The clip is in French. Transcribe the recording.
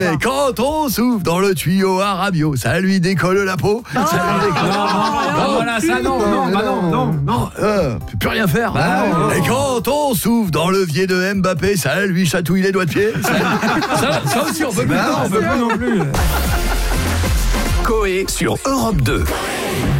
Et quand on souffle dans le tuyau à Rabiot, ça lui décolle la peau. Ça lui décolle. Voilà, ça, non. Peut plus rien faire. Et quand on souffle dans l'évier de Mbappé, ça lui chatouille les doigts de pied. Ça aussi, on peut plus. On peut pas non plus. Coé sur Europe 2.